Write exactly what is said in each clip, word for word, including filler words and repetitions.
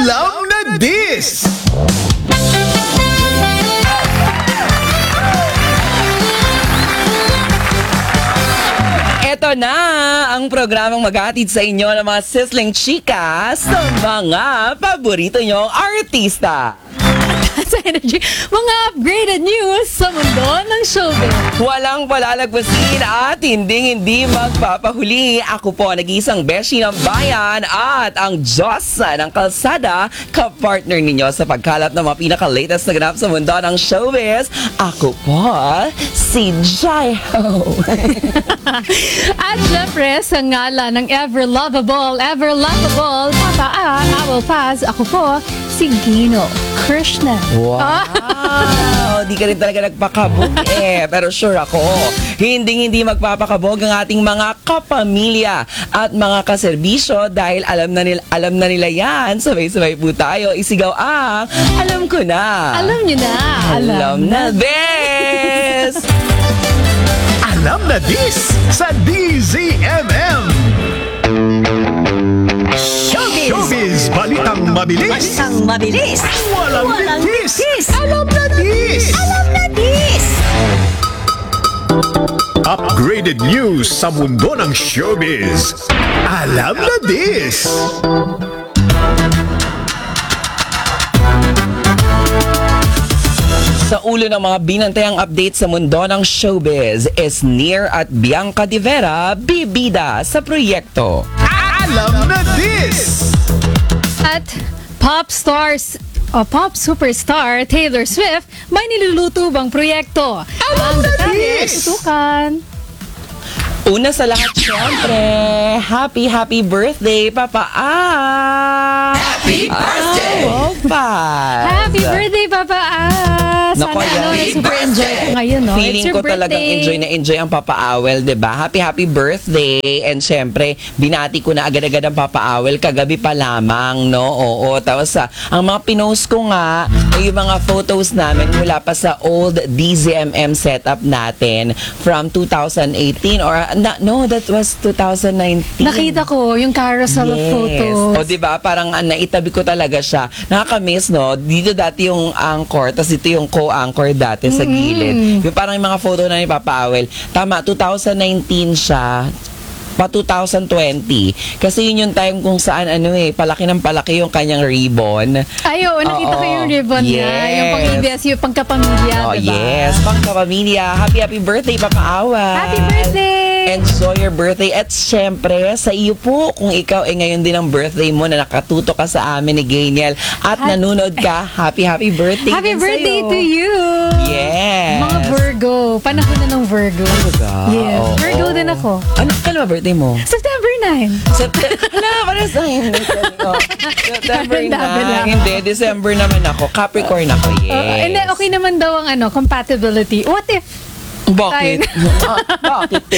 Alam na this! Ito na ang programang maghatid sa inyo ng mga sizzling chika sa mga paborito nyong artista. Sa Energy, mga upgraded news sa mundo ng showbiz. Walang palalagpasin at hinding-hindi magpapahuli. Ako po, nag-iisang beshi ng bayan at ang Diyos ng kalsada, kapartner ninyo sa pagkalap ng mga pinaka-latest na ganap sa mundo ng showbiz. Ako po, si Jaiho. At syempre, sa ngalan ng ever-lovable, ever-lovable, Papa A, I will pass. Ako po, si Gino Krishna. Wow! Di ka rin talaga nagpakabog eh. Pero sure ako, hindi-hindi magpapakabog ang ating mga kapamilya at mga kaserbisyo dahil alam na nila, alam na nila yan. Sabay-sabay po tayo. Isigaw ang alam ko na. Alam niyo na. Alam, alam na this! Alam na this sa D Z M M! Showbiz! Showbiz! Balitang mabilis! Balitang mabilis! Walang, Walang litis! litis! Alam na this! Alam na this! Upgraded news sa mundo ng showbiz. Alam na this! Sa ulo ng mga binantayang update sa mundo ng showbiz is Near at Bianca Di Vera bibida sa proyekto. Alam na this! At pop stars o pop superstar Taylor Swift may niluluto bang proyekto? Alam na detalye, this! tutukan. Una sa lahat, syempre, happy, happy birthday, Papa A! Happy birthday! Oh, Happy birthday, Papa A! Sana Nako, ano, yan. super enjoy ko ngayon, no? Feeling It's your ko talagang birthday. enjoy na enjoy ang Papa Awel, 'di ba? Happy happy birthday. And syempre, binati ko na agad-agad ang Papa Awel kagabi pa lamang, no? Oo, tapos sa ang mga pinost ko nga ay yung mga photos namin mula pa sa old D Z M M setup natin from two thousand eighteen or na, no, that was two thousand nineteen. Nakita ko yung carousel of photos. O, di ba? Parang uh, naitabi ko talaga siya. Nakakamiss, no? Dito dati yung anchor, tapos ito yung co-anchor dati sa gilid. Yung parang yung mga photo na ni Papa Awel. Tama, two thousand nineteen siya. Pa two thousand twenty. Kasi yun yung time kung saan ano eh, palaki ng palaki yung kanyang ribbon. Ay, oo, nakita Oo. ko yung ribbon Yes. niya. Yung pang-A B S, yung pangkapamilya, Oh, diba? yes. Pangkapamilya. Happy, happy birthday, Papa Awel. Happy birthday! Enjoy your birthday. At syempre, sa iyo po, kung ikaw ay ngayon din ang birthday mo na nakatuto ka sa amin ni Gaynel at Ha- nanonood ka, happy, happy birthday Happy din birthday sa'yo. to you! Yes. Mga Virgo. Panahon na ng Virgo. Talaga? Yes. Oo. Virgo din ako. Ano kailan ba birthday mo? September ninth. September. Hala, para sa hindi. September Dami lang. na. Hindi, December naman ako. Capricorn ako, yes. Oo, hindi, okay naman daw ang ano, compatibility. What if? Bakit? Ah, bakit?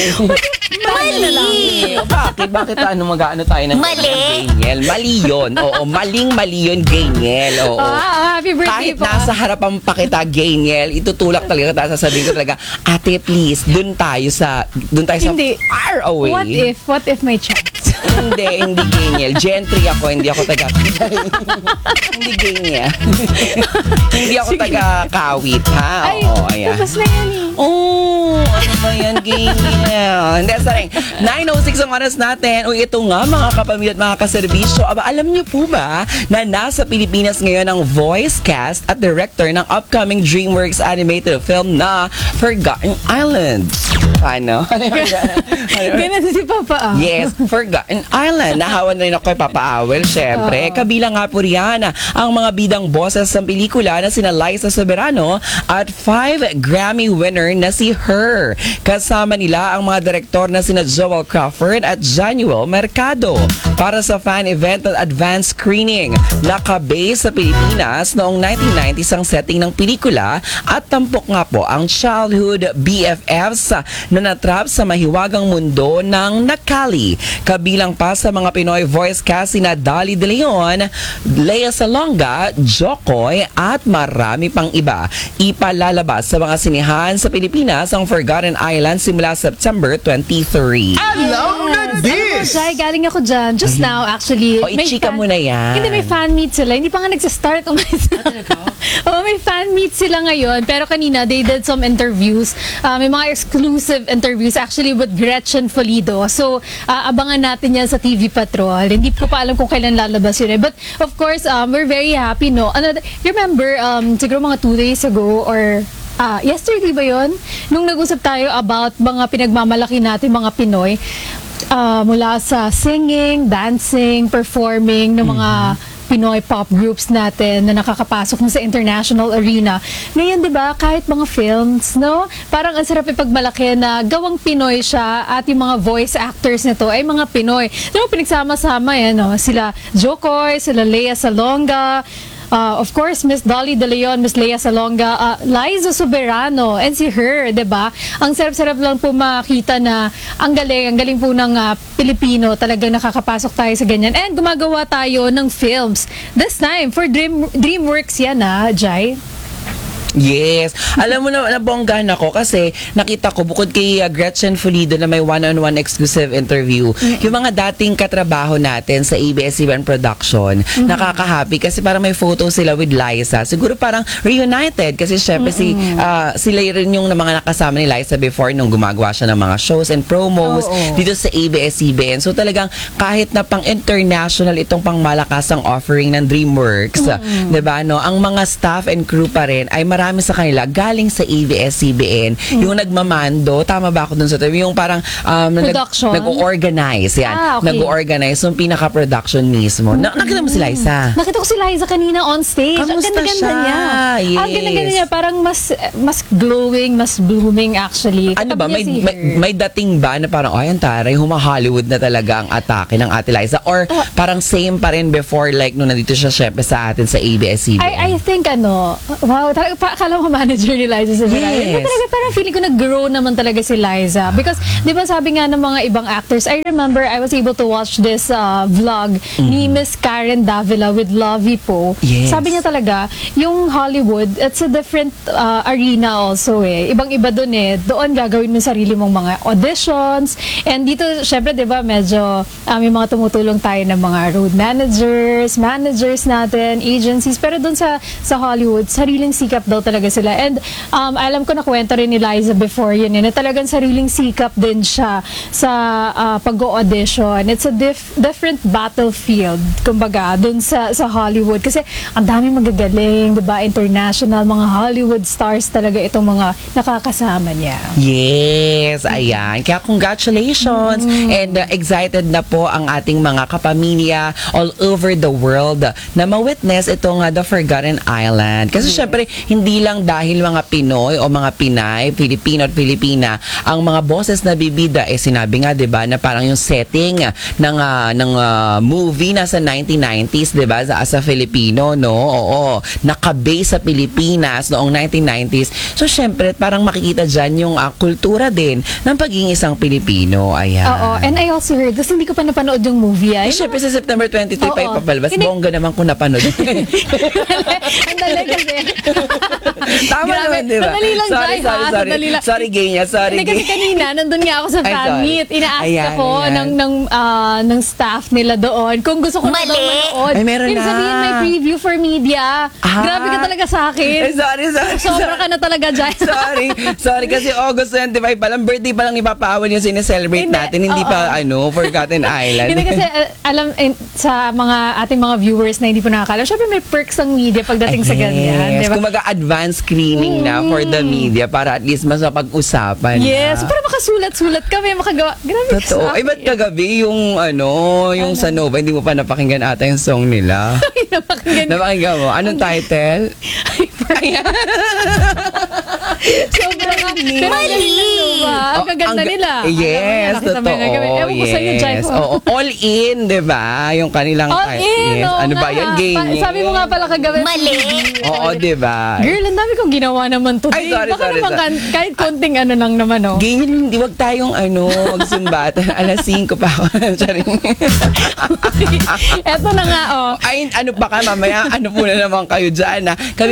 Mali! O, bakit? Bakit ano mag-ano tayo ng Mali! Gaynel? Mali yun. Oo, maling-mali yun, Gaynel. Oo. Ah, happy birthday Kahit po. nasa harapan pa kita, Gaynel, itutulak talaga kita, sasabihin ko talaga, ate, please, dun tayo sa, dun tayo sa Hindi. far away. What if? What if may chance? Hindi, hindi Gaynel. Gentry ako, hindi ako taga... hindi Gaynel. Hindi ako taga-kawit, ha? Ay, Oo, ayan. tapos na yan eh. Oh, ano ba yan, Gaynel? Hindi, sorry. nine oh six ang oras natin. Uy, ito nga, mga kapamilya at mga kaserbisyo. Aba, alam niyo po ba na nasa Pilipinas ngayon ang voice cast at director ng upcoming DreamWorks animated film na Forgotten Island? Ano? Ganun si Papa. Ah. Yes, Forgotten Island. Nahawan na rin ako kay Papa Awel, syempre. Kabilang nga po riyan ang mga bidang boses ng pelikula na sina Liza Soberano at five Grammy winner na si Her. Kasama nila ang mga direktor na sina Joel Crawford at Januel Mercado para sa fan event at advanced screening. Nakabase sa Pilipinas noong nineteen nineties ang setting ng pelikula at tampok nga po ang childhood B F Fs na natrap sa mahiwagang mundo ng Nakali. Kabilang pa sa mga Pinoy voice cast sina Dali De Leon, Lea Salonga, Jokoy at marami pang iba. Ipalalabas sa mga sinihan sa Pilipinas ang Forgotten Island simula September twenty-third. Alam na this! Jai, galing ako dyan. Just now, actually. O, May i-chika fan- mo na yan. Hindi, may fan meet sila. Hindi pa nga nagsistart. Oo, may fan meet sila ngayon. Pero kanina, they did some interviews. Uh, may mga exclusive interviews actually with Gretchen Folido. So, uh, abangan natin yan sa T V Patrol. Hindi ko pa alam kung kailan lalabas yun. Eh. But, of course, um, we're very happy, no? Ano, you remember, um, siguro mga two days ago or Ah, yesterday ba yun? Nung nag-usap tayo about mga pinagmamalaki natin mga Pinoy, ah, mula sa singing, dancing, performing ng mga Pinoy pop groups natin na nakakapasok na sa international arena. Ngayon, di ba, kahit mga films, no? Parang ang sarap ipagmalaki na gawang Pinoy siya at yung mga voice actors nito ay mga Pinoy. Di ba, pinagsama-sama yan, no? Sila Jokoy, sila Lea Salonga, Uh, of course, Miss Dolly De Leon, Miss Lea Salonga, uh, Liza Soberano, and si Her, 'di ba? Ang sarap-sarap lang po makita na ang galing, ang galing po ng uh, Pilipino, talagang nakakapasok tayo sa ganyan. And gumagawa tayo ng films. This time, for Dream DreamWorks yan, ah, Jai. Yes. Alam mo na, nabonggahan ako kasi nakita ko bukod kay uh, Gretchen Folido na may one-on-one exclusive interview, mm-hmm. yung mga dating katrabaho natin sa A B S C B N Production, mm-hmm. nakaka-happy kasi parang may photo sila with Liza. Siguro parang reunited kasi syempre mm-hmm. si, uh, sila rin yung mga nakasama ni Liza before nung gumagawa siya ng mga shows and promos oh, oh. dito sa A B S C B N. So talagang kahit na pang international itong pang malakasang offering ng DreamWorks, mm-hmm. 'di ba, no? Ang mga staff and crew pa rin ay marami sa kanila galing sa A B S C B N, mm. yung nagmamando, tama ba ako dun sa term? Yung parang um, production? Nag- nag-organize, yan. Ah, okay. Nag-organize yung pinaka-production mismo. Na- nakita mo si Liza? Nakita ko si Liza kanina on stage. Kamusta ang ganda-ganda siya? niya. Yes. Ang ganda-ganda niya. Parang mas mas glowing, mas blooming actually. Ano Katabi ba? niya May, si may, Her. may dating ba na parang, ay, ang taray, huma-Hollywood na talaga ang atake ng Ate Liza? Or Oh. parang same pa rin before like nung nandito siya syempre sa atin sa A B S C B N? I, I think ano, wow, talaga, pa, akala ko manager ni Liza sa Verano. Yes. Yes. Talaga, parang feeling ko nag-grow naman talaga si Liza. Because, di ba sabi nga ng mga ibang actors, I remember I was able to watch this uh, vlog mm. ni Miss Karen Davila with Lovey Po. Yes. Sabi niya talaga, yung Hollywood, it's a different uh, arena also eh. Ibang-iba dun eh. Doon gagawin mo sarili mong mga auditions. And dito, syempre, di ba, medyo uh, may mga tumutulong tayo ng mga road managers, managers natin, agencies. Pero doon sa, sa Hollywood, sariling sikap daw talaga sila. And um, alam ko na kwento rin ni Liza before yun, eh, na talagang sariling sikap din siya sa uh, pag-audition. It's a dif- different battlefield, kumbaga, dun sa, sa Hollywood. Kasi ang dami magagaling, diba? International, mga Hollywood stars talaga itong mga nakakasama niya. Yes, ayan. Kaya congratulations mm. and uh, excited na po ang ating mga kapamilya all over the world na ma-witness itong uh, The Forgotten Island. Kasi yes. syempre, hindi lang dahil mga Pinoy o mga Pinay, Filipino at Filipina, ang mga boses na bibida, eh sinabi nga, 'di ba, na parang yung setting ng uh, ng uh, movie nasa nineteen nineties, 'di ba, sa, sa Filipino, no? Oo, naka-base sa Pilipinas noong nineteen nineties. So syempre, parang makikita diyan yung uh, kultura din ng pagiging isang Pilipino. Ayan. Oo, and I also heard, kasi hindi ko pa napanood yung movie. Ay, eh, syempre sa September twenty-two pa ipapalabas. Hindi. Bongga naman kung napanood. Ang dali kasi. Tama Grabe. naman, di ba? Sandali lang, sorry, Jai, sorry, ha? sorry. Sandali lang. Sorry, Genya. Sorry, Hindi kasi Genya. kanina, nandun nga ako sa Ay, fan sorry. meet. Ina-ask Ayan, ako ayan. ng, ng, ah, ng staff nila doon kung gusto ko na Mali. daw manood. Ay, meron Ibig na. sabihin, may preview for media. Ah. Grabe ka talaga sa akin. Eh, sorry, sorry. Sobra ka na talaga, Jai. sorry. Sorry kasi August twenty-five pa lang. Birthday pa lang ni Papa Awan yung sineselebrate Hindi. natin. Hindi Oo. pa, ano, Forgotten Island. Hindi kasi uh, alam eh, sa mga ating mga viewers na hindi po nakakala, syempre may perks ang media pagdating sa ganyan, di ba? Kumaga advanced screening na for the media para at least mas mapag-usapan Yes, na. para makasulat-sulat kami, makagawa. Grabe ka Totoo. sa Ay, ba't kagabi yung, ano, yung sa Nova, hindi mo pa napakinggan ata yung song nila? Napakinggan. Napakinggan mo? Anong title? Sobrang Mali. Mali! Ang gaganda ang- nila. Yes, Ang ganda, nakita mo totoo. yung gabi. Ewan ko sa'yo, Jai. Yes. Oo, all in, di ba? Yung kanilang All type. in, Yes. oo Ano ba nga. yan? Pa- Ganyan. Sabi mo nga pala kagabi. Mali. Oo, di ba? Girl, ang dami kong ginawa naman today. Ay, sorry, Baka sorry, naman sorry. kan- kahit konting ano lang naman, oh. Ganyan, hindi, wag tayong ano, magsumbatan. Alas singko pa ako. Sorry. Eto na nga, oh. Ay, ano pa ka, mamaya, ano po na naman kayo dyan, ha? Kami po kasi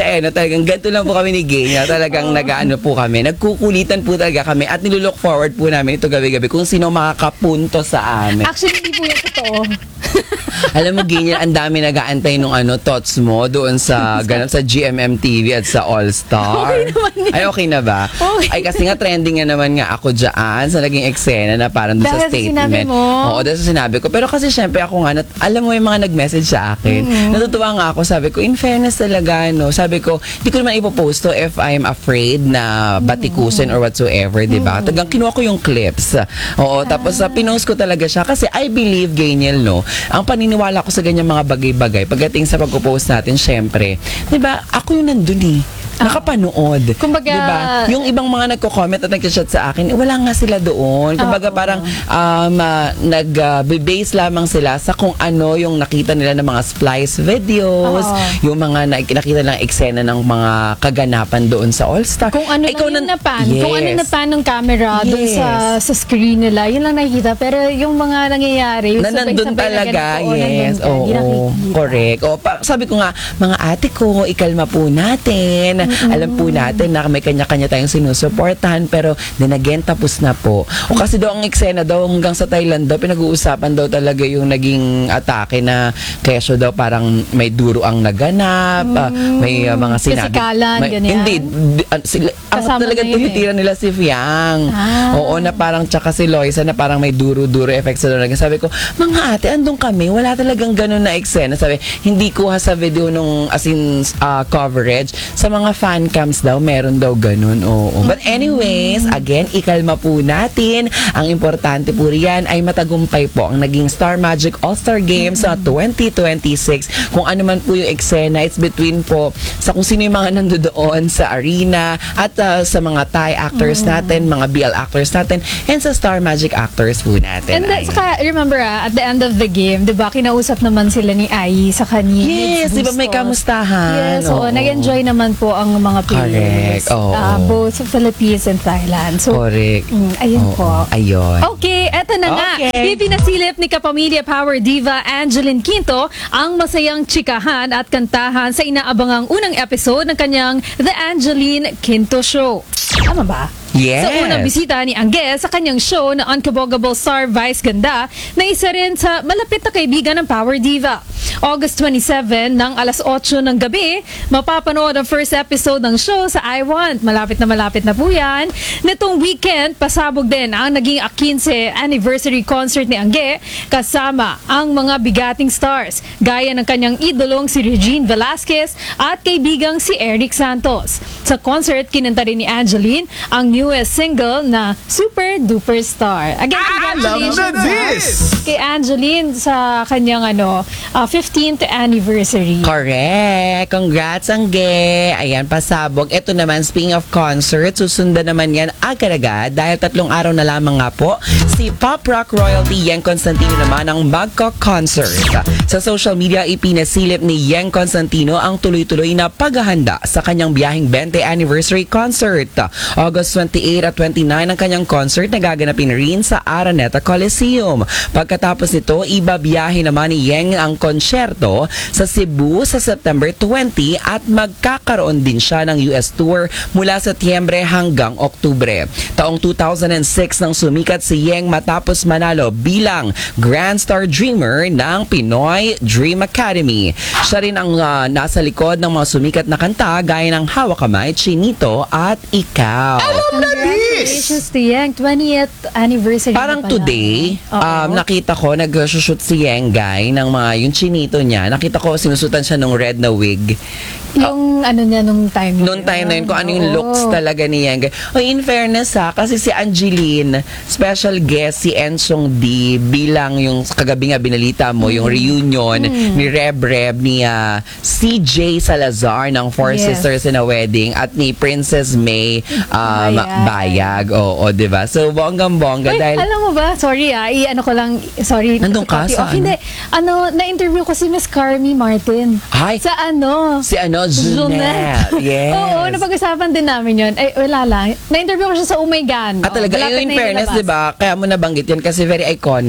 eh, no, talagang ganito lang po kami ni Genya. Talagang nag-ano po kami. Nagkukulitan po talaga kami at nilulook forward po namin ito gabi-gabi kung sino makakapunto sa amin. Actually, hindi po yan totoo. Alam mo, Genya, ang dami nag-aantay nung ano, thoughts mo doon sa, ganun, sa G M M T V at sa All-Star. Okay naman yan. Ay, okay na ba? Okay. Ay, kasi nga trending nga naman nga ako dyan sa naging eksena na parang doon sa Dahil sa statement. sinabi mo? Oo, dahil sa sinabi ko. Pero kasi syempre ako nga, nat- alam mo yung mga nag-message sa akin. Mm-hmm. Natutuwa nga ako. Sabi ko, in fairness talaga, no? Sabi ko, di ko naman ipopost to if I'm afraid na batikusin or whatsoever, di ba? Mm-hmm. Tagang kinuha ko yung clips. Oo, tapos sa pinost ko talaga siya. Kasi I believe, Geniel, no? Ang paniniwala ko sa ganyan mga bagay-bagay, pagdating sa pagpo-post natin, syempre, di ba, ako yung nandun eh. Nakapanood. Kumbaga- diba? Yung ibang mga nagko-comment at nag-chat sa akin, eh, wala nga sila doon. Kumbaga Oo. parang um, uh, nag-base lamang sila sa kung ano yung nakita nila ng mga splice videos, Oo. yung mga na- nakita lang eksena ng mga kaganapan doon sa All-Star. Kung ano Ikaw lang yung nan- napan, Yes. kung ano napan ng camera dun Yes. sa sa screen nila, yun lang nakikita. Pero yung mga nangyayari, yung Na nandun sabay-sabay na talaga, ganito, oh, yes. nandun ka, Oo, hindi nakikita. correct. O, pa, sabi ko nga, mga ate ko, ikalma po natin. Alam po natin na may kanya-kanya tayong sinusuportahan, pero then again, tapos na po. O kasi daw ang eksena daw hanggang sa Thailand daw, pinag-uusapan daw talaga yung naging atake na kesyo daw parang may duro ang naganap, ah, may ah, mga sinabi. Kasikalan, may- ganyan. Hindi. d- ah, sila, ang Kasama talaga na yun tumitira nila si Fiang. Ah. Oo, na parang tsaka si Loisa na parang may duro-duro effects sa doon. Sabi ko, mga ate, andun kami, wala talagang ganun na eksena. Sabi, hindi kuha sa video nung as in ah, coverage. Sa mga fan cams daw, meron daw ganun. Oo. But anyways, again, ikalma po natin. Ang importante po riyan ay matagumpay po ang naging Star Magic All-Star Games sa twenty twenty-six. Kung ano man po yung eksena, it's between po sa kung sino yung mga nandoon sa arena at ah, sa mga Thai actors natin, mga B L actors natin, and sa Star Magic actors po natin. And then, Ayun. saka, remember ah, at the end of the game, di ba, kinausap naman sila ni Ai sa kanya. Yes, di ba may kamustahan? Yes, oo. Oo. Nag-enjoy naman po ang mga players. Correct, oo. ah, both sa Philippines and Thailand. So, Correct. mm, ayun Oo, po. Ayun. Okay, eto na nga. Okay. Ipinasilip ni Kapamilya Power Diva Angeline Quinto ang masayang chikahan at kantahan sa inaabangang unang episode ng kanyang The Angeline Quinto Show. Tama ba? Yes. Sa unang bisita ni Angge sa kanyang show na Unkabogable Star Vice Ganda na isa rin sa malapit na kaibigan ng Power Diva. August twenty-seven ng alas otso ng gabi, mapapanood ang first episode ng show sa I Want. Malapit na malapit na po yan. Nitong weekend, pasabog din ang naging fifteen anniversary concert ni Angge kasama ang mga bigating stars gaya ng kanyang idolong si Regine Velasquez at kaibigang si Eric Santos. Sa concert, kinanta rin ni Angeline ang newest single na Super Duper Star. Again, Alam na this! kay Angeline sa kanyang ano uh, fifteenth anniversary. Correct. Congrats, Angge. Ayan, pasabog. Ito naman, speaking of concert, susundan naman yan agad-agad dahil tatlong araw na lamang nga po si pop rock royalty Yeng Constantino naman ang magko-concert. Sa social media, ipinasilip ni Yeng Constantino ang tuloy-tuloy na paghahanda sa kanyang biyaheng twenty anniversary concert. August twenty-eight at twenty-nine ang kanyang concert na gaganapin rin sa Araneta Coliseum. Pagkatapos nito, ibabiyahe naman ni Yeng ang konsyerto sa Cebu sa September twenty at magkakaroon din siya ng U S tour mula Setyembre hanggang Oktubre. Taong two thousand six nang sumikat si Yeng matapos manalo bilang Grand Star Dreamer ng Pinoy Dream Academy. Siya rin ang uh, nasa likod ng mga sumikat na kanta gaya ng Hawak Kamay, Chinito at Ikaw. Congratulations to Yang, twentieth anniversary. Parang na pala. today, Oo. um, nakita ko, nag-shoot si Yeng Guy ng mga yung chinito niya. Nakita ko, sinusutan siya ng red na wig. Yung ano niya nung time Noong time na yun, kung ano yung Oo. looks talaga ni Yeng Guy. O, in fairness ha, kasi si Angeline, special guest si Ensong D, bilang yung kagabi nga binalita mo, yung reunion ni Reb Reb, ni ah, C J Salazar ng Four Yes. Sisters in a Wedding at ni Princess May um, Bayag. Bayag. Oo, diba? So, bonggang-bongga Uy, dahil... alam mo ba, sorry ah, i-ano ko lang, sorry. Nandun ka? copy off. Saan? Hindi, ano, na-interview ko si Miss Carmi Martin. Ay, Sa ano? si ano, Junette. Yes. Oo, napag-usapan din namin yun. Ay, wala lang. Na-interview ko siya sa Umaygan. At talaga, Malapit in na yung fairness, labas. di ba? Kaya mo nabanggit yan kasi very iconic. Ay,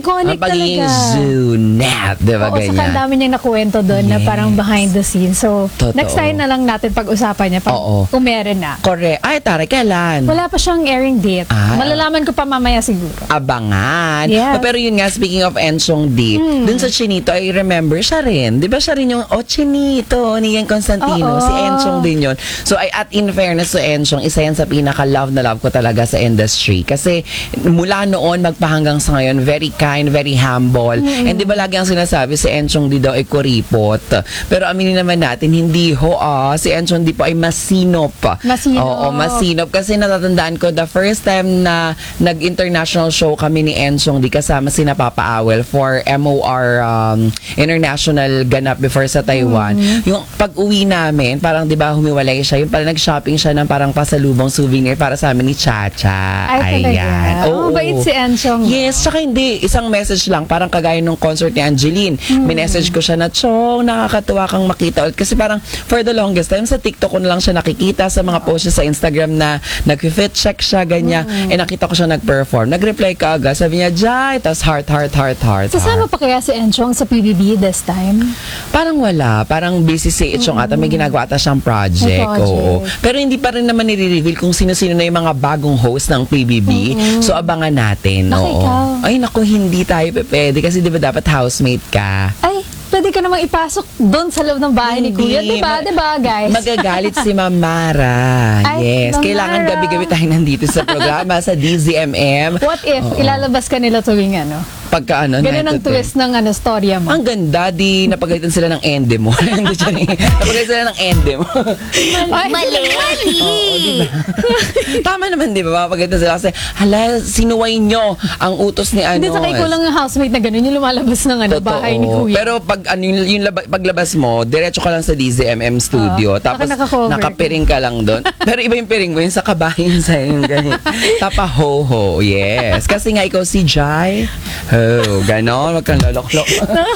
Iconic ang pagiging talaga. Zunat, di ba Oo, saka ang ganyan? dami niyang nakuwento doon na Yes. parang behind the scenes. So, Totoo. next time na lang natin pag-usapan niya pag Oo. kung meron na. Correct. Ay, taray, kailan? Wala pa siyang airing date. Ah. Malalaman ko pa mamaya siguro. Abangan. Yes. Pero yun nga, speaking of Enchong D, dun sa Chinito, I remember siya rin. Di ba siya rin yung, oh, Chinito, ni Ian Constantino. Oo. Si Enchong din yun. So, ay, at in fairness to Enchong, isa yan sa pinaka-love na love ko talaga sa industry. Kasi mula noon, magpahanggang sa ngayon, very kind, very humble. And di ba lagi ang sinasabi, si Enchong D daw ay kuripot. Pero aminin naman natin, hindi ho, ah, si Enchong D po ay masinop. Masinop. Oo, masinop. Kasi natatandaan ko, the first time na nag-international show kami ni Enchong D kasama si Papa Awel for M O R um, International ganap before sa Taiwan. Yung pag-uwi namin, parang 'di ba humiwalay siya, yung parang nag-shopping siya ng parang pasalubong souvenir para sa amin ni Chacha. Ay, talaga? Oo, bait si Enchong. Yes, tsaka hindi, isang message lang, parang kagaya nung concert ni Angeline. Minessage ko siya na, Chong, nakakatuwa kang makita ulit. Kasi parang for the longest time, sa TikTok ko na lang siya nakikita, sa mga posts niya sa Instagram na nag-fit check siya, ganyan. Eh, nakita ko siya nag-perform. Nag-reply ka agad. Sabi niya, Jai, tas heart, heart, heart, heart. Sasama heart. pa kaya si Enchong sa P B B this time? Parang wala. Parang busy si Itchong ata. May ginagawa ata siyang project. May project. Oo. Pero hindi pa rin naman nire-reveal kung sino-sino na yung mga bagong host ng P B B. So, abangan natin. Naku, Oo. ikaw. Ay, naku, hindi tayo pwede. Kasi di ba dapat housemate ka? Ay, pwede ka namang ipasok doon sa loob ng bahay ni Kuya. Hindi. Diba? Ma- Diba, guys? Magagalit si Mamara. Ay, Yes. Ma'am Kailangan Mara. gabi-gabi tayo nandito sa programa sa D Z M M. What if ilalabas ka nila tuwing ano? Pagka ano, Ganun ang night to twist ng ano, storya mo. Ang ganda, di napagalitan sila ng ende mo. Hindi siya rin. Napagalitan sila ng ende mo. Ay, Mali. Oo, di ba? Tama naman, di ba? Mapagalitan sila kasi, hala, sinuway nyo ang utos ni ano. Hindi, saka ikaw lang yung housemate na gano'n, yung lumalabas ng ano, Totoo. bahay ni Kuya. Pero pag ano yung, yung laba- paglabas mo, diretso ka lang sa D Z M M studio. Oo. Tapos Saka naka-cover. nakapiring ka lang doon. Pero iba yung piring mo, yung sa kabahin sa yung ganyan. Tapa ho ho, yes. Kasi nga ikaw si Jai. Ho, ganon. Wag kang loloklok.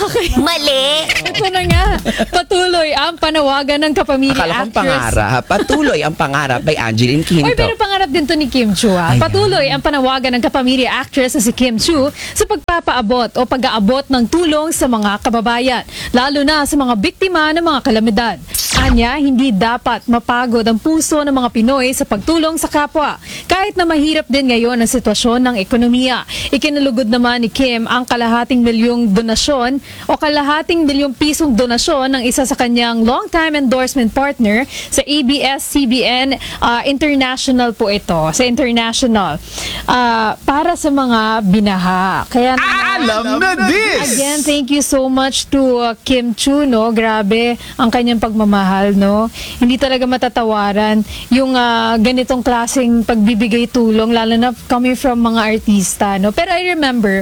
Mali. Ito na nga, patuloy ang panawagan ng kapamilya Akala kong actress. pangarap. Patuloy ang pangarap by Angeline Quinto. Oy, pero pangarap din to ni Kim Chu. Ah. Ayan. Patuloy ang panawagan ng kapamilya actress na si Kim Chu sa pagpapaabot o pag-aabot ng tulong sa mga kababayan, lalo na sa mga biktima ng mga kalamidad. Anya, hindi dapat mapagod ang puso ng mga Pinoy sa pagtulong sa kapwa. Kahit na mahirap din ngayon ang sitwasyon ng ekonomiya. Ikinalugod naman ni Kim ang kalahating milyong donasyon o kalahating milyong pisong donasyon ng isa sa kanyang long-time endorsement partner sa A B S C B N uh, International po ito. Sa International. Uh, para sa mga binaha. Kaya Alam na this! again, thank you so much to uh, Kim Chu, no? Grabe ang kanyang pagmamahal, no? Hindi talaga matatawaran yung uh, ganitong klaseng pagbibigay tulong, lalo na coming from mga artista, no? Pero I remember,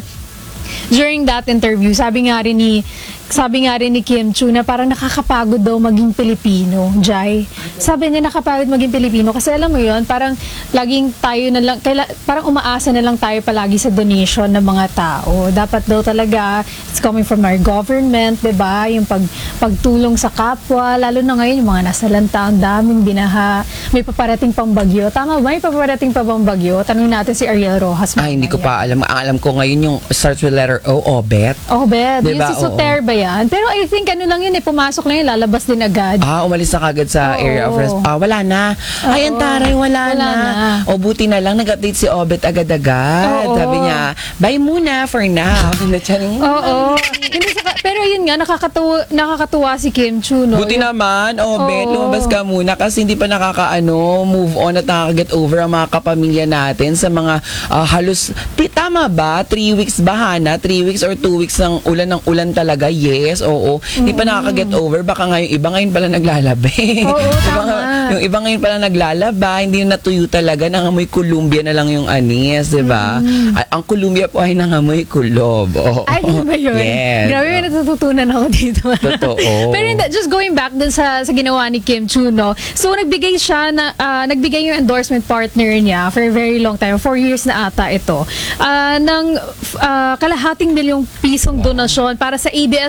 during that interview, sabi nga rin ni sabi nga rin ni Kim Chu na parang nakakapagod daw maging Pilipino, Jai. Sabi niya nakakapagod maging Pilipino kasi alam mo yon, parang laging tayo na lang, kaila, parang umaasa na lang tayo palagi sa donation ng mga tao. Dapat daw talaga, it's coming from our government, diba? Yung pag, pagtulong sa kapwa, lalo na ngayon yung mga nasalanta, ang daming binaha, may paparating pang bagyo. Tama ba? May paparating pa bang bagyo? Tanong natin si Ariel Rojas. Ay, hindi ko pa alam. Ang alam ko ngayon yung starts with letter O, Obet. Oh, bet. Diba? Yung si Soter ba yan? Pero I think ano lang yun eh, pumasok lang yun, lalabas din agad. Ah, umalis na kagad sa Oo. area of rest. Ah, wala na. Ay, ang taray, wala, Wala na. na. O, buti na lang, nag-update si Obet agad-agad. Oo. Sabi niya, bye muna for now. Charing. Oo. Hindi saka, pero yun nga, nakakatuwa, nakakatuwa si Kim Chu, no? Buti Yung- naman, Obet, Oo. lumabas ka muna kasi hindi pa nakakaano, move on at nakaka-get over ang mga kapamilya natin sa mga ah, halos, ti- tama ba? Three weeks ba, Hana? Three weeks or two weeks ng ulan ng ulan talaga? Yes, oo. Hindi pa nakaka-get over. Baka ngayon, iba ngayon pala naglalabi. Oo, Iba tama. nga- yung iba ngayon pala naglalaba, hindi na natuyo talaga, nangamoy Columbia na lang yung anis, di ba? Ah, Ang Columbia po ay nangamoy kulob. Oo. Ay, di ba yun? Yes. Grabe, may natututunan ako dito. Totoo. Pero hindi, just going back dun sa, sa ginawa ni Kim Chu, no? So, nagbigay siya, na, ah, nagbigay yung endorsement partner niya for a very long time, four years na ata ito, ah, ng ah, kalahating milyong pisong donasyon para sa A B S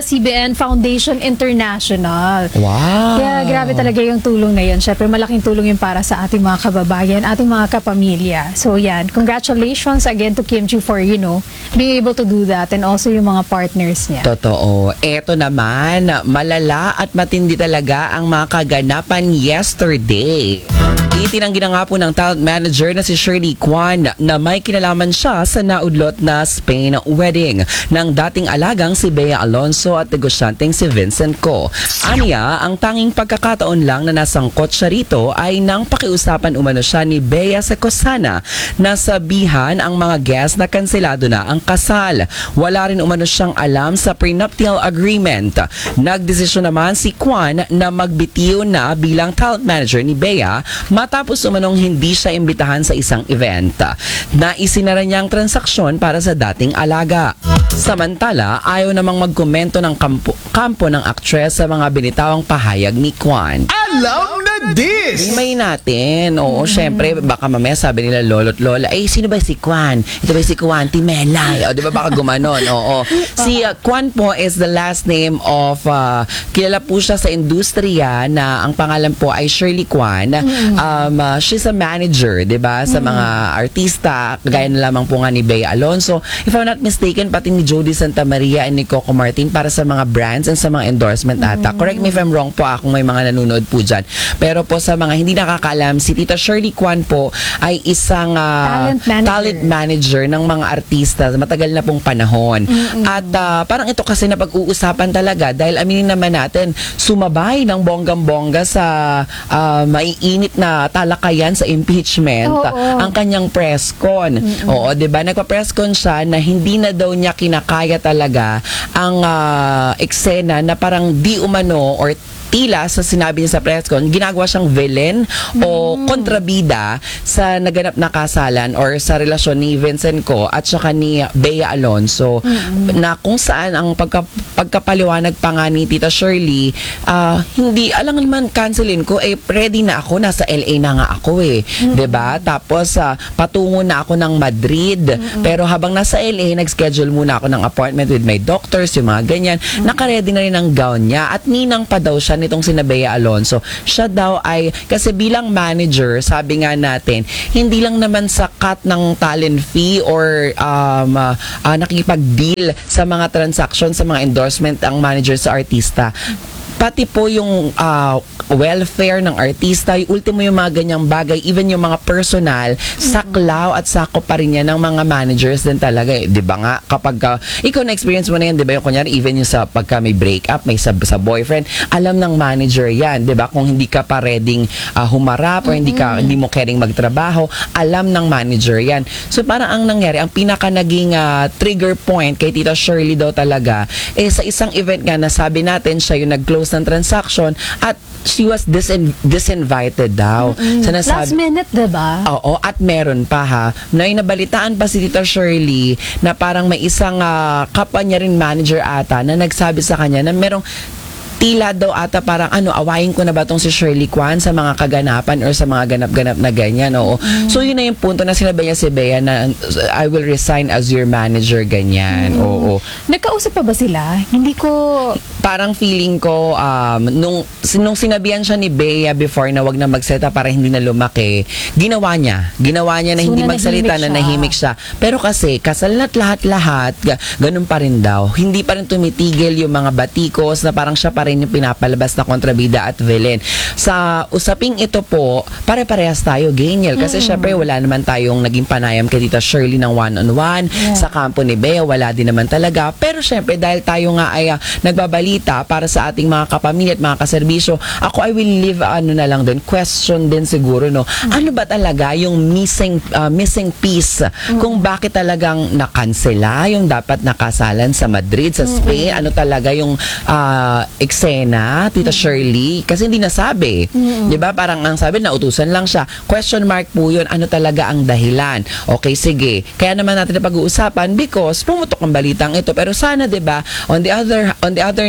C B N Foundation International. Wow. Kaya grabe talaga yung tulong na yun. Syempre, malaking tulong yun para sa ating mga kababayan, ating mga kapamilya. So yan, congratulations again to Kim Chiu for, you know, being able to do that, and also yung mga partners niya. Totoo. Eto naman, malala at matindi talaga ang mga kaganapan yesterday. Itinanggi na nga po ng talent manager na si Shirley Kwan na may kinalaman siya sa naudlot na Spain wedding ng dating alagang si Bea Alonso at negosyanteng si Vincent Co. Aniya, ang tanging pagkakataon lang na nasangkot siya rito ay nang pakiusapan umano siya ni Bea sa Cosana na sabihan ang mga guests na kanselado na ang kasal. Wala rin umano siyang alam sa prenuptial agreement. Nagdesisyon naman si Kwan na magbitiw na bilang talent manager ni Bea matapos umanong hindi siya imbitahan sa isang event. Naisinara niya ang transaksyon para sa dating alaga. Samantala, ayaw namang magkomento ng kampo, kampo ng aktres sa mga binitawang pahayag ni Kwan. Alam na this! Himay natin. Oo, syempre, baka mamaya sabi nila lolo't lola, eh, sino ba si Kwan? Ito ba si Kwan Timelay? O, di ba baka gumanon? Oo. Si uh, Kwan po is the last name of, uh, kilala po siya sa industriya na ang pangalan po ay Shirley Kwan. Um, uh, she's a manager, di ba? Sa mga artista, kagaya na lamang po nga ni Bea Alonso. If I'm not mistaken, pati ni Jody Santa Maria and ni Coco Martin para sa mga brands and sa mga endorsement ata. Correct me if I'm wrong po, akong may mga nanonood po dyan. Pero po sa mga hindi nakakaalam, si Tita Shirley Kwan po ay isang uh, talent, manager. talent manager ng mga artista matagal na pong panahon. Mm-mm. At uh, parang ito kasi na pag-uusapan talaga dahil aminin naman natin, sumabay ng bonggang-bongga sa uh, maiinit na talakayan sa impeachment Oo. ang kanyang press con. Mm-mm. Oo, 'di ba? Nagpa-press con siya na hindi na daw niya kinakaya talaga ang uh, eksena na parang di umano or tila sa sinabi niya sa press con, ginagawa siyang villain mm. o kontrabida sa naganap na kasalan or sa relasyon ni Vincent Co at saka ni Bea Alonso mm. na kung saan ang pagka, pagkapaliwanag pa nga ni Tita Shirley, uh, hindi, alam naman cancelin ko, eh ready na ako, nasa L A na nga ako eh. Mm. 'Di ba? Tapos uh, patungo na ako ng Madrid. Mm. Pero habang nasa L A, nag-schedule muna ako ng appointment with my doctors, yung mga ganyan. Mm. Naka-ready na rin ang gown niya at ninang pa daw siya nitong si Bea Alonso. Siya daw ay, kasi bilang manager, sabi nga natin, hindi lang naman sa cut ng talent fee or um, uh, uh, nakikipag-deal sa mga transaction, sa mga endorsement ang manager sa artista. Pati po yung uh, welfare ng artista, yung ultimo yung mga ganyang bagay, even yung mga personal, saklaw at sako pa rin yan ng mga managers din talaga. Eh. Di ba nga, kapag uh, ikaw na-experience mo na yan, di ba yung kunyari, even yung sa pagka may breakup, may sa, sa boyfriend, alam ng manager yan, di ba? Kung hindi ka pa ready uh, humarap or hindi ka hindi mo caring magtrabaho, alam ng manager yan. So parang ang nangyari, ang pinaka naging uh, trigger point kay Tita Shirley daw talaga, eh sa isang event nga na sabi natin, siya yung nag-close ng transaction at she was disin- disinvited daw. Mm-hmm. So, nasabi, last minute, diba? Oo, at meron pa ha. Na nabalitaan pa si Tita Shirley na parang may isang uh, kapwa niya rin manager ata na nagsabi sa kanya na merong tila daw ata parang ano, awayin ko na ba tong si Shirley Kwan sa mga kaganapan or sa mga ganap-ganap na ganyan, oo. Mm. So yun na yung punto na sinabi niya si Bea na I will resign as your manager, ganyan, mm. oo. Nagkausap pa ba sila? Hindi ko... Parang feeling ko, um, nung, nung sinabihan siya ni Bea before na wag na magseta para hindi na lumaki, ginawa niya. Ginawa niya na So, hindi na magsalita, nahimik na siya. nahimik siya. Pero kasi, kasal na't lahat-lahat, ganun pa rin daw. Hindi pa rin tumitigil yung mga batikos na parang siya pa rin yung pinapalabas na kontrabida at villain. Sa usaping ito po, pare-parehas tayo, Geniel. Kasi mm. syempre, wala naman tayong naging panayam kay Tita Shirley ng one-on-one. Yeah. Sa kampo ni Bea, wala din naman talaga. Pero syempre, dahil tayo nga ay uh, nagbabalita para sa ating mga kapamilya at mga kaserbisyo, ako I will leave ano na lang din, question din siguro, no? Mm. Ano ba talaga yung missing uh, missing piece mm. kung bakit talagang nakansela yung dapat nakasalan sa Madrid, sa Spain? Mm. Ano talaga yung uh, eksena, Tita mm. Shirley? Kasi hindi nasabi. Mm. 'Di ba? Parang ang sabi, nautusan lang siya. Question mark po yun. Ano talaga ang dahilan? Okay, sige. Kaya naman natin na pag-uusapan because pumutok ang balitang ito. Pero sana, 'di ba, on the other on the other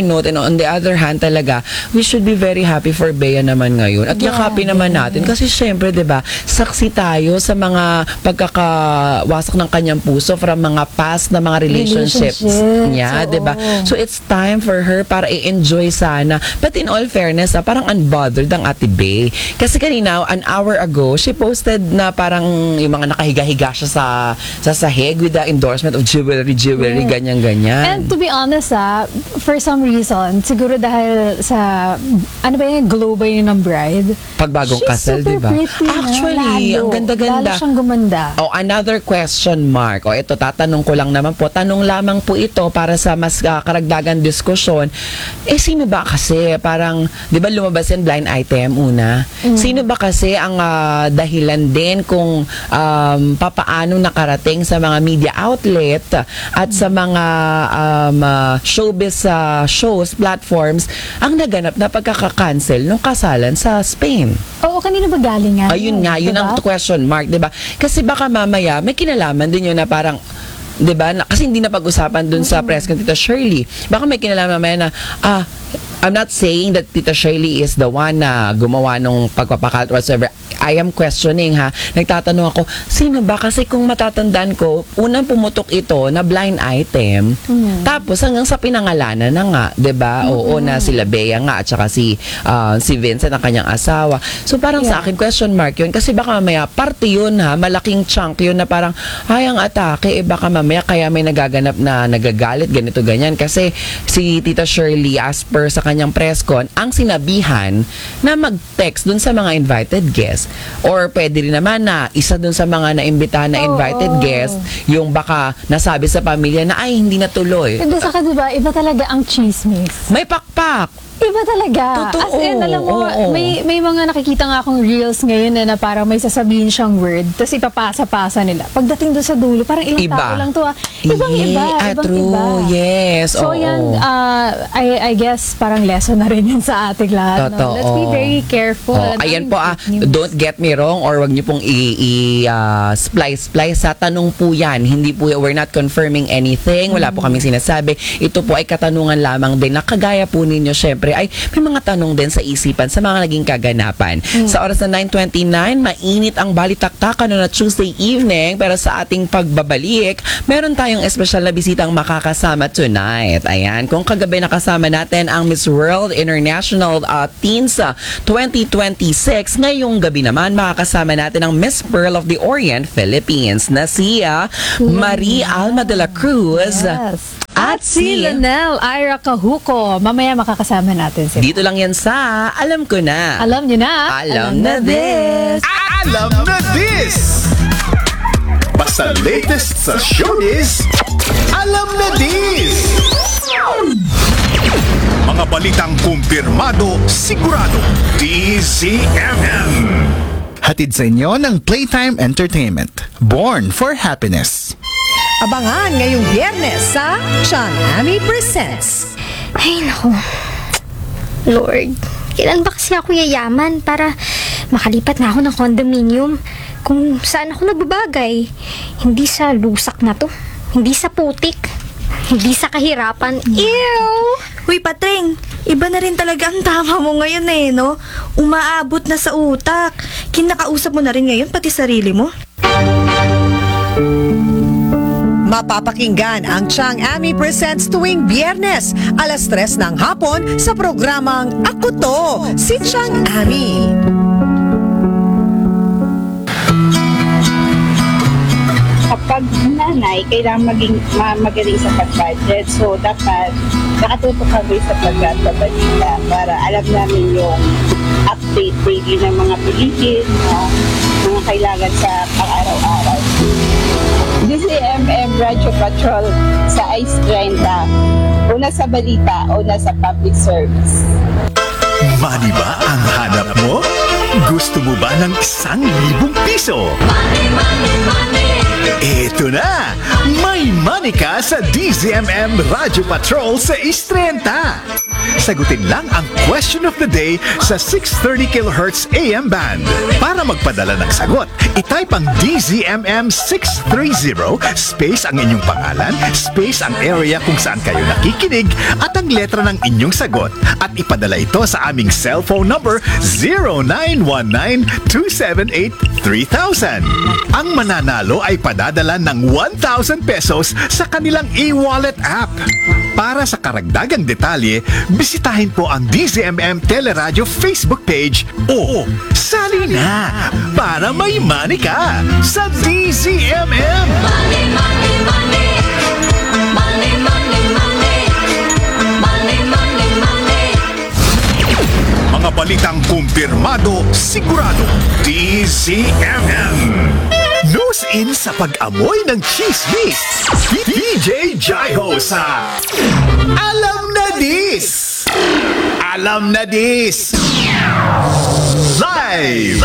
note and on the other hand talaga, we should be very happy for Bea naman ngayon. At Yeah, yakapin naman yeah. natin kasi syempre, 'di ba, saksi tayo sa mga pagkakawasak ng kanyang puso from mga past na mga relationships, Relationships, niya, 'di ba? oo. So it's time for her para i-enjoy sana. But in all fairness, ah, parang unbothered ang Ate Bea. Kasi kanina, an hour ago, she posted na parang yung mga nakahiga-higa siya sa sa sahig with the endorsement of jewelry, jewelry, Yeah. ganyan-ganyan. And to be honest, ah, for some reason, siguro dahil sa, ano ba yun, glow ba yun ng bride? Pagbagong She's kasal, super di ba? pretty na, Actually, lalo. ang ganda-ganda. Lalo siyang gumanda. Oh, another question mark. O ito, tatanong ko lang naman po. Tanong lamang po ito para sa mas ah, karagdagan diskusyon. Eh, sino ba kasi? Parang, di ba lumabas yan blind item una? Sino ba kasi ang ah, dahilan din kung um, papaano nakarating sa mga media outlet at sa mga um, ah, showbiz ah, shows, platforms, ang naganap na pagkaka-cancel ng kasalan sa Spain? Oo, kanino ba galing nga? Ayun nga, yun ang Diba? question mark, 'di ba? Kasi baka mamaya may kinalaman din yun na parang 'di ba? Na, kasi hindi na pag-usapan dun sa press con Tita Shirley. Baka may kinalaman mamaya na ah I'm not saying that Tita Shirley is the one na gumawa nung pagpapakalat whatsoever. I am questioning ha. Nagtatanong ako, sino ba? Kasi kung matatandaan ko, unang pumutok ito na blind item. Tapos hanggang sa pinangalanan na nga, 'di ba? Oo na sila Bea nga at saka si ah, si Vincent ang kanyang asawa. So parang sa Yeah. akin question mark 'yun kasi baka mamaya parte 'yun ha, malaking chunk 'yun na parang ay ang atake eh baka mamaya kaya may nagaganap na nagagalit ganito ganyan kasi si Tita Shirley as per sa kanyang press con ang sinabihan na mag-text dun sa mga invited guests or pwede rin naman na isa dun sa mga naimbitahan na invited Oo. guests yung baka nasabi sa pamilya na ay hindi natuloy. Hindi, saka diba, iba talaga ang chismis. May pakpak. Iba talaga. Totoo. As in, alam mo, Oo. may, may mga nakikita nga akong reels ngayon na, na parang may sasabihin siyang word, tapos ipapasa-pasa nila. Pagdating doon sa dulo, parang ilang Iba. tao lang to ah. Ibang Yeah, iba, ah, ibang true. iba. Yes, So oo. yan, uh, I, I guess parang lesson na rin yan sa ating lahat. Totoo. No? Let's be very careful. Oh, Ang ayan daming po ah, fake news. don't get me wrong or wag niyo pong i, i ah, splice splice sa tanong po yan. Hindi po, we're not confirming anything. Wala po kaming sinasabi. Ito po ay katanungan lamang din na kagaya po ninyo syempre ay may mga tanong din sa isipan sa mga naging kaganapan. Sa oras na nine twenty-nine, mainit ang balitaktakan na Tuesday evening pero sa ating pagbabalik, meron tayong espesyal na bisitang makakasama tonight. Ayan, kung kagabi nakasama natin ang Miss World International uh, Teens uh, twenty twenty-six, ngayong gabi naman makakasama natin ang Miss Pearl of the Orient Philippines na si uh, Marie Alma de la Cruz. Yes. At si Lanel Ira Cajuco. Mamaya makakasama natin sila. dito lang yan sa Alam Ko Na. Alam niyo na. Alam na this. Alam na this! Basta latest sa showbiz, alam na this! Mga balitang kumpirmado, sigurado, D Z M M. Hatid sa inyo ng Playtime Entertainment. Born for Happiness. Abangan ngayong Biyernes sa Chang Ami Presents. Ay, naku. Lord, kailan ba kasi ako yayaman para makalipat na ako ng condominium kung saan ako nagbabagay? Hindi sa lusak na to. Hindi sa putik. Hindi sa kahirapan. Ew! Huy, Patring, iba na rin talaga ang tama mo ngayon eh, no? Umaabot na sa utak. Kinakausap mo na rin ngayon, pati sarili mo. Mapapakinggan ang Chang Ami Presents tuwing Biyernes, alas tres ng hapon sa programang Ako To, si Chang Ami. Kapag nanay, kailangan maging ma- magaling sa pag-budget. So, dapat nakatutok kami sa pagbabalita para alam namin yung update daily ng mga bilihin, uh, mga kailangan sa pang-araw-araw. D C M M Radio Patrol sa Ice thirty. Una sa balita, una sa public service. Money ba ang hanap mo? Gusto mo ba ng isang libong piso? Ito na! May money ka sa D Z M M Radio Patrol sa Istrenta. Sagutin lang ang question of the day sa six thirty kilohertz A M band. Para magpadala ng sagot, itype ang D Z M M six thirty space ang inyong pangalan, space ang area kung saan kayo nakikinig at ang letra ng inyong sagot at ipadala ito sa aming cellphone number zero nine one nine two seven eight three thousand. Ang mananalo ay padadala ng one thousand pesos sa kanilang e-wallet app. Para sa karagdagang detalye, bisitahin po ang D Z M M Teleradio Facebook page o sali na para may money ka sa D Z M M. Money, money, money. Money, money, money. Money, money, money. Mga balitang kumpirmado, sigurado, D Z M M. Nose in sa pag-amoy ng chismis. D J Jaiho sa Alam na Dis! Alam na Dis! Live!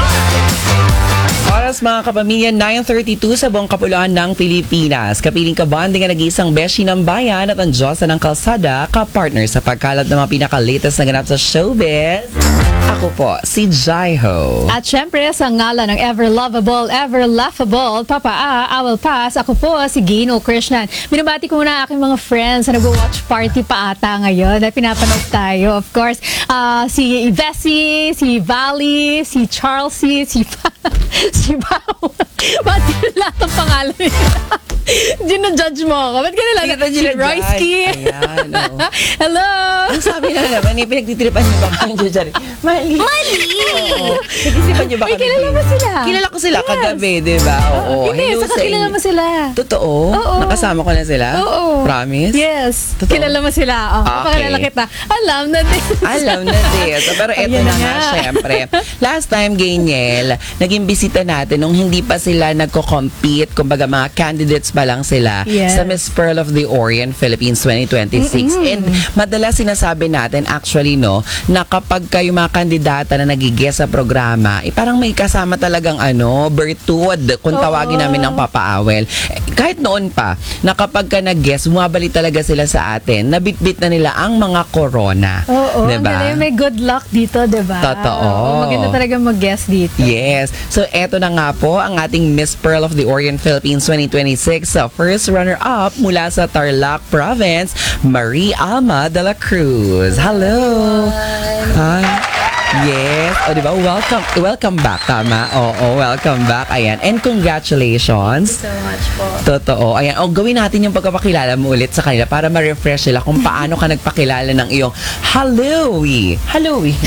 Oras mga kapamilya, nine thirty-two sa buong kapuluan ng Pilipinas. Kapiling kabanding ang nag-iisang beshi ng bayan at ang Diyosa ng kalsada, kapartner sa pagkalat ng mga pinaka-latest na ganap sa showbiz. Ako po, si Jaiho. At syempre, sa ngalan ng ever lovable, ever laughable, Papa A, I will pass. Ako po, si Gino Krishnan. Binabati ko muna aking mga friends na nag-watch party pa ata ngayon na pinapanood tayo. Of course, uh, si Vessi, si Valley, si Charlesy, si si Bao. Ba't yun lahat ang pangalan nila? Gina-judge mo ako. Ba't ka nila? Hindi kita Si ginajudge. Royski. Ayan, oh. Hello. Ang sabi na naman, eh, pinagtitripan niyo ba kami dyan? Mali. Mali! Oo. Nagtitipan niyo ba Uy, kami? kilala mo sila? Kilala ko sila Yes. kagabi, di ba? Oo. Hindi, Hello saka sa kilala inyo. mo sila. Totoo? Oo. Nakasama ko na sila? Oo. Promise? Yes. Totoo? Kilala mo sila. Oh, Okay. pakilala kita. Alam na din. Alam na din. So, pero eto Ayan na na nga, nga. syempre. Last time, Ganyel, naging bisita natin nung hindi pa sila nagko-compete, kumbaga mga candidates pa lang sila Yes. sa Miss Pearl of the Orient Philippines twenty twenty-six. And madalas sinasabi natin, actually, no, na kapag kayo mga kandidata na nagigess sa programa, eh, parang may kasama talagang ano, bertud, kung tawagin namin ng papaawel. Eh, kahit noon pa, na kapag ka nag-guess, bumabalik talaga sila sa atin, nabitbit na nila ang mga corona. Oo, diba? ang galing. May good luck dito, diba? Totoo. Oo, maganda talaga mag-guess dito. Yes. So, eto na nga po ang ating Miss Pearl of the Orient Philippines twenty twenty-six. Sa first runner-up mula sa Tarlac Province, Marie Alma de la Cruz. Hello. Hi. Yes. O, diba? Welcome. Welcome back. Tama. Oo, welcome back. Ayan. And congratulations. So much po. Totoo. Ayan. O, gawin natin yung pagpapakilala mo ulit sa kanila para ma-refresh sila kung paano ka nagpakilala ng iyong Hallowy. Hallowy.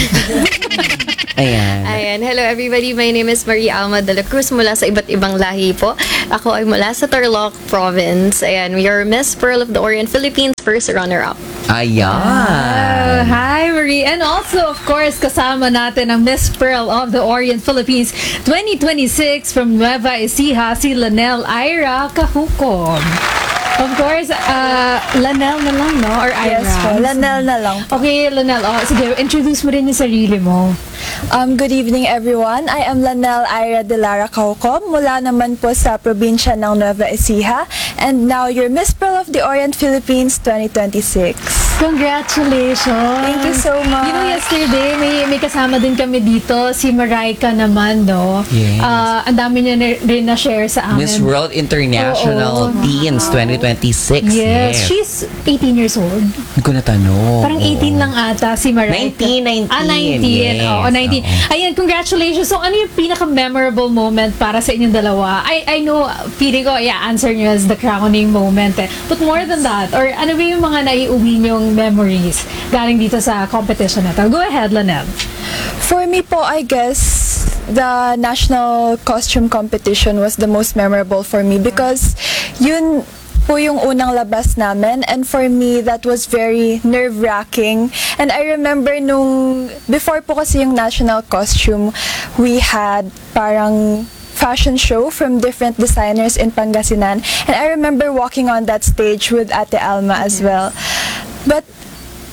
Ayan. Ayan, hello everybody. My name is Marie Alma de la Cruz mula sa iba't ibang lahi po. Ako ay mula sa Tarlac Province. Ayan, we are Miss Pearl of the Orient Philippines first runner-up. Ayan. Oh, hi, Marie. And also, of course, kasama natin ang Miss Pearl of the Orient Philippines twenty twenty-six from Nueva Ecija, si Lanel Ira Kahukom. Of course, uh, Lanel na lang, no? Or Ira? Yes po, Lanel na lang. Okay, Lanel. Oh, sige, introduce mo rin yung sarili mo. Um, good evening everyone. I am Lanel Ira de Lara Caucom mula naman po sa probinsya ng Nueva Ecija and now your Miss Pearl of the Orient Philippines twenty twenty-six. Congratulations! Thank you so much. You know, yesterday, may, may kasama din kami dito, si Maraika naman, no? Yes. Ah, ang dami niya na- rin na-share sa amin. Miss World International Oo. Teens twenty twenty-six. Yes, she's eighteen years old. Hindi ko natanong. Parang eighteen lang ata si Maraika. nineteen, nineteen. Ah, nineteen. Yes, Oo, nineteen. oo. Ayan, congratulations. So, ano yung pinaka-memorable moment para sa inyong dalawa? I I know, feeling ko, yeah, answer nyo as the crowning moment. Eh. But more than that, or ano ba yung mga naiuwi nyong memories galing dito sa competition na to? Go ahead, Lanel. For me po, I guess the national costume competition was the most memorable for me because yun po yung unang labas namin and for me that was very nerve-wracking and I remember nung before po kasi yung national costume we had parang fashion show from different designers in Pangasinan and I remember walking on that stage with Ate Alma as well but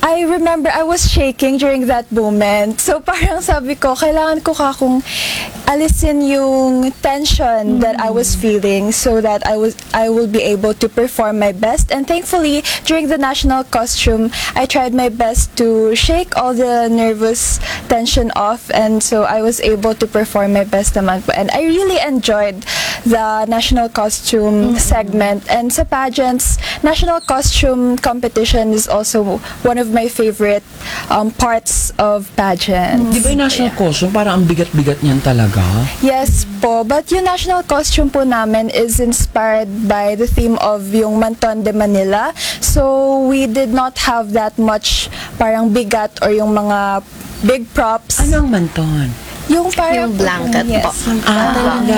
I remember I was shaking during that moment. So parang sabi ko, kailangan ko ka kung alisin yung tension that I was feeling so that I was I will be able to perform my best. And thankfully, during the national costume, I tried my best to shake all the nervous tension off, and so I was able to perform my best naman po. And I really enjoyed the national costume segment. And sa pageants, national costume competition is also one of my favorite um, parts of pageants. Di ba yung national costume, parang ang bigat-bigat niyan talaga? Yes po, but yung national costume po namin is inspired by the theme of yung Manton de Manila. So we did not have that much parang bigat or yung mga big props. Ano ang manton? Yung parang Yung blanket yes. po. Ah, talaga.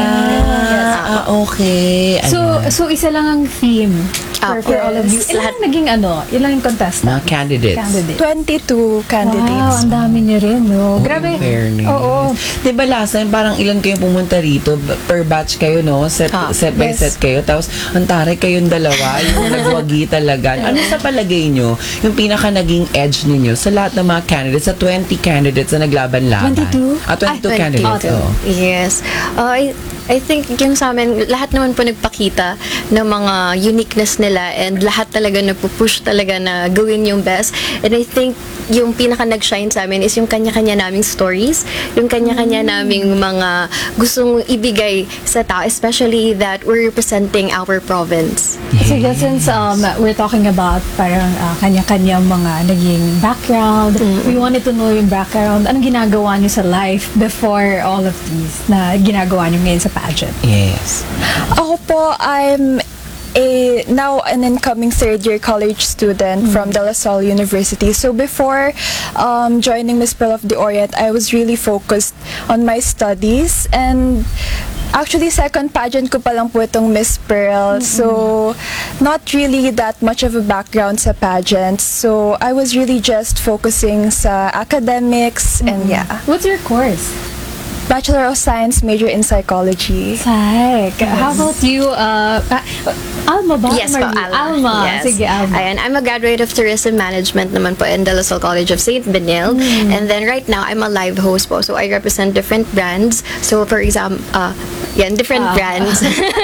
Ah, okay. So, Ayan. so isa lang ang theme for, Apo. for all of you. Yes. Ilan naging ano? Ilan yung contestant? Mga candidates. Candidates. twenty-two candidates. Wow, ang dami niyo rin, no? Grabe. In fairness. Oo. Di ba last time, parang ilan kayong pumunta rito? Per batch kayo, no? Set, Ah, set by yes. set kayo. Tapos, ang taray kayong dalawa, yung nagwagi talaga. Ano sa palagay nyo, yung pinaka naging edge ninyo sa lahat ng mga candidates, sa twenty candidates na naglaban-laban? twenty-two? Ah, twenty-two Ah, candidates. twenty. oo. Yes. Uh, I, I think yung sa amin, lahat naman po nagpakita ng mga uniqueness nila, and lahat talaga napupush talaga na gawin yung best. And I think yung pinaka nag-shine sa amin is yung kanya-kanya naming stories, yung kanya-kanya naming mga gustong ibigay sa tao, especially that we're representing our province. So yeah, since um, we're talking about parang uh, kanya-kanyang mga naging background, we wanted to know yung background. Anong ginagawa niyo sa life before all of these na ginagawa niyo ngayon sa pageant? Yes. Ako po, I'm a now an incoming third year college student from De La Salle University. So before um, joining Miss Pearl of the Orient, I was really focused on my studies, and actually second pageant ko pa lang po itong Miss Pearl. So not really that much of a background sa pageants. So I was really just focusing sa academics and yeah. What's your course? Bachelor of Science, major in psychology. Psych. How about you? Uh, uh, Alma ba? Yes po, Marie? Alma. Alma. Yes. Sige, Alma. Ayan, I'm a graduate of Tourism Management naman po in De La Salle College of Saint Benil. And then right now, I'm a live host po. So I represent different brands. So for example, uh, yan, different Ah. brands.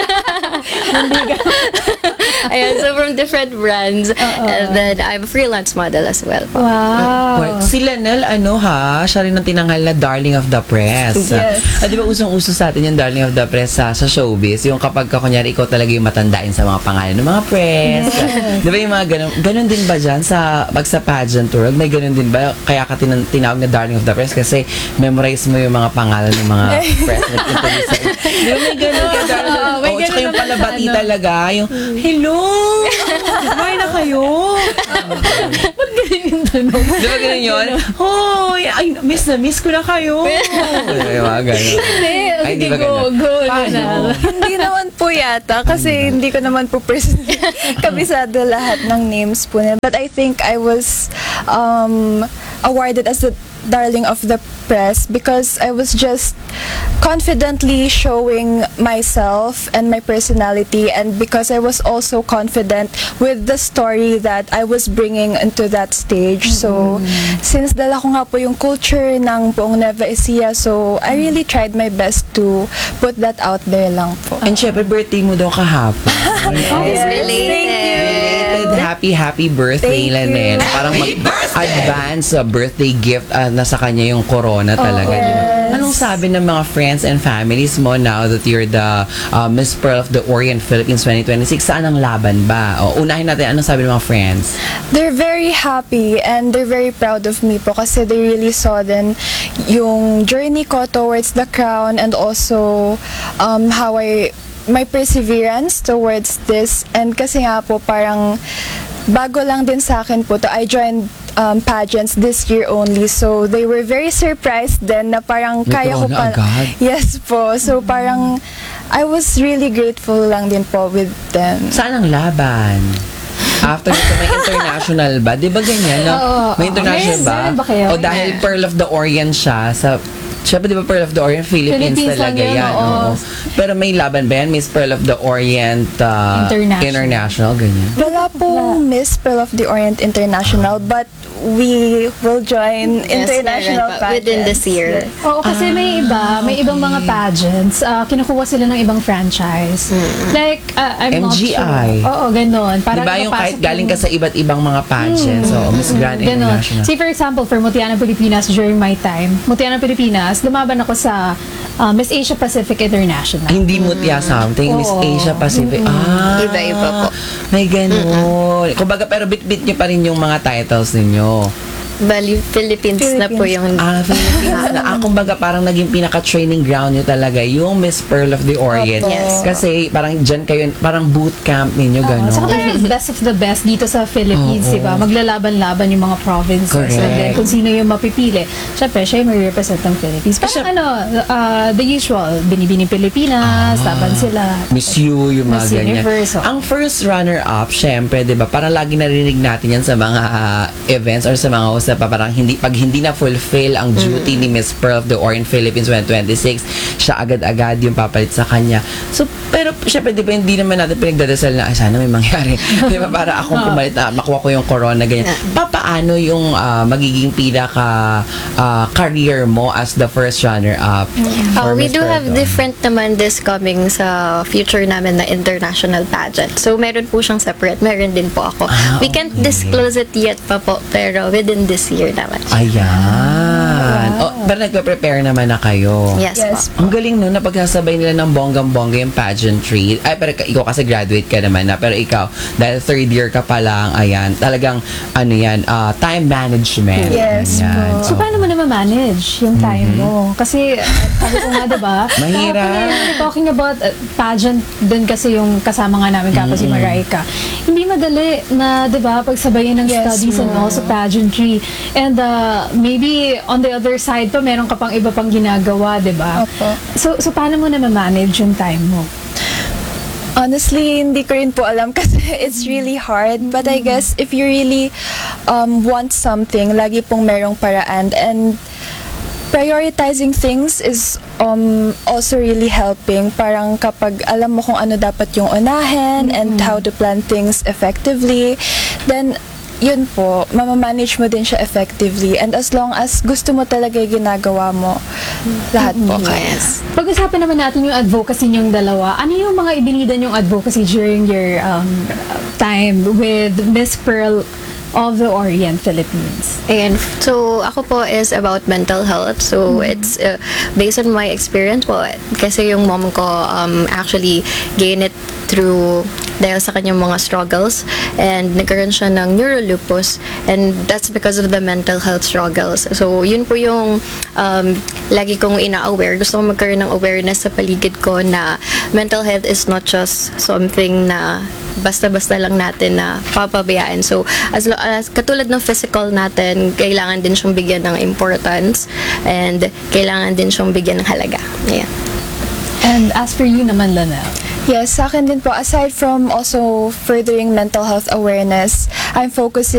Ayan, so from different brands. And then I'm a freelance model as well po. Wow. Well, si Lanel, ano ha, siya rin ang tinanghal na Darling of the Press. Yes. Ah, di ba usong-uso sa atin yung Darling of the Press sa, sa showbiz? Yung kapag ka, kunyari, ikaw talaga yung matandain sa mga pangalan ng mga press. Di ba yung mga ganun? Ganun din ba dyan sa, pag sa pageant world? May ganun din ba? Kaya ka tinan, tinawag na Darling of the Press kasi memorize mo yung mga pangalan ng mga press na introduce sa. Di ba may ganun ka, Darling? Oo, may Oo, ganun tsaka yung naman palabati ano. talaga. Yung, hello! Kumain na kayo? Ba't ganyan yung tanong? Di ba ganun yun? Hoy, ay, miss na miss ko na kayo. Ay, mga ganun. Hindi. Ay, di Sige, ba go. ganun? Go, Paano? Lanel. Hindi naman po yata kasi hindi ko naman po personally kabisado lahat ng names po nila. But I think I was um, awarded as the Darling of the Press because I was just confidently showing myself and my personality, and because I was also confident with the story that I was bringing into that stage. So since dala ko nga po yung culture ng buong Nueva Ecija, so I really tried my best to put that out there lang po. And syempre, birthday mo daw kahapon. It's Yes, related. Happy, happy birthday, Thank you. Lanel. Parang mag-advance uh, birthday gift uh, na sa kanya yung corona talaga. yes. Di ba? Anong sabi ng mga friends and families mo now that you're the uh, Miss Pearl of the Orient Philippines twenty twenty-six? Saan ang laban ba? O, unahin natin, anong sabi ng mga friends? They're very happy and they're very proud of me po kasi they really saw din yung journey ko towards the crown, and also um, how I my perseverance towards this. And kasi nga po parang bago lang din sa akin po to. I joined um, pageants this year only, so they were very surprised then na parang May kaya ko corona pa. agad? Yes po. So parang I was really grateful lang din po with them. Saan ang laban? After nito, may international ba? Di ba ganyan? No? Oo, May oo. international Meron- ba? meron ba kayo? O dahil Pearl of the Orient siya, sa Siyempre, di ba Pearl of the Orient? Philippines, Philippines lang talaga yun, yan. oo. oo. Pero may laban ba yan? Miss Pearl of the Orient uh, International. International, ganyan. Wala po Miss Pearl of the Orient International, but we will join Yes, international meron pa. Within this pageants. year. Oo, kasi may iba, may ibang mga pageants, ah, kinukuha sila ng ibang franchise. Like, ah, I'm M G I. not sure. Oo, ganun. Di ba yung kahit galing ka sa iba't ibang mga pageants, so Miss Grand Ganon. International. See, for example, for Mutiana Pilipinas during my time, Mutiana Pilipinas, lumaban ako sa ah, Miss Asia Pacific International. Hindi mutya something, Miss Oo. Asia Pacific. Ah, Iba-iba po. May ganun. Kumbaga, pero bit-bit nyo pa rin yung mga titles ninyo. Bali, Philippines, na po yung... Ah, Philippines na. Ah, kumbaga parang naging pinaka-training ground nyo talaga yung Miss Pearl of the Orient. Yes. Kasi parang dyan kayo, parang boot camp ninyo, gano'n. Saka parang best of the best dito sa Philippines, Oo. di ba? Maglalaban-laban yung mga provinces. Correct. And then kung sino yung mapipili. Siyempre, siya yung may-represent ng Philippines. Parang Siya- ano, uh, the usual, Binibining Pilipinas, laban sila. Miss You, yung mga Miss ganyan. Universe, oh. Ang first runner-up, syempre, di ba, parang lagi narinig natin yan sa mga ah, events or sa mga host na pa, parang hindi, pag hindi na fulfill ang duty ni Miss Pearl of the Orient Philippines twenty twenty-six, siya agad-agad yung papalit sa kanya. So, pero syempre, di ba, hindi naman natin pinagdadasal na, "Ay, sana may mangyari." Di ba, para akong pumalit na, makuha ko yung corona, ganyan. Papaano yung ah, magiging pinaka ah, career mo as the first runner-up? Oh, for we Miss do Pearl have of the different naman this coming sa future namin na international pageant. So, meron po siyang separate. Meron din po ako. Ah, We can't okay. disclose it yet pa po, pero within this year naman. Ayan. Oh, pero nagpe-prepare naman na kayo. Yes, Yes. po. Ang galing no, napagsasabay nila ng bonggang-bongga yung pageantry. Ay, pero ikaw kasi graduate ka naman na. Pero ikaw, dahil third year ka pa lang, ayan, talagang, ano yan, ah, time management. Yes Ayan. So, paano mo na ma-manage yung time mo? Kasi, uh, sabi ko nga, diba? Mahirap. Talking, talking about uh, pageant, dun kasi yung kasama nga namin kako si Maraika. Hindi madali na, diba, pagsabayin ng Yes, studies and ma'am. also pageantry. And uh, maybe on the other side pa, meron ka pang iba pang ginagawa, diba? Opo. So, so paano mo na ma-manage yung time mo? Honestly, hindi ko rin po alam kasi it's really hard. But I guess if you really um, want something, lagi pong merong paraan. And prioritizing things is um, also really helping. Parang kapag alam mo kung ano dapat yung unahin and how to plan things effectively, then yun po, mamamanage mo din siya effectively. And as long as gusto mo talaga yung ginagawa mo, lahat po kaya. Yes. Pag-usapan naman natin yung advocacy niyong dalawa. Ano yung mga ibinidan yung advocacy during your um, time with Miss Pearl of the Orient Philippines? Ayan. So, ako po is about mental health. So, it's uh, based on my experience po. Kasi yung mom ko um, actually gain it through dahil sa kanyang mga struggles and nagkaroon siya ng neurolupus and that's because of the mental health struggles. So, yun po yung um, lagi kong ina-aware. Gusto kong magkaroon ng awareness sa paligid ko na mental health is not just something na basta-basta lang natin na papabayaan. So, as, lo- as katulad ng physical natin, kailangan din siyang bigyan ng importance and kailangan din siyang bigyan ng halaga. Yeah. And as for you naman, Lanel? Yes, sa akin din po, aside from also furthering mental health awareness, I'm focusing